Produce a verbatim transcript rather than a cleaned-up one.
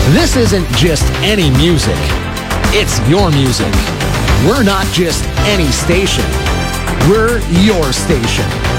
This isn't just any music. It's your music. We're not just any station. We're your station.